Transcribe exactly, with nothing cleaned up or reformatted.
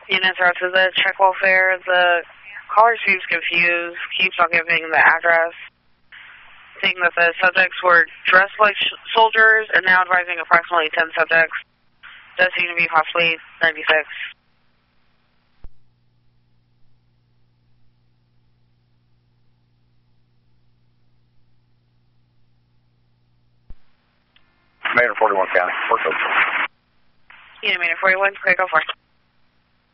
Units are to the check welfare. The caller seems confused, keeps on giving the address, saying that the subjects were dressed like sh soldiers and now advising approximately ten subjects. Does seem to be possibly ninety-six. Maynard forty-one County. Unit Maynard forty-one, okay, go for it.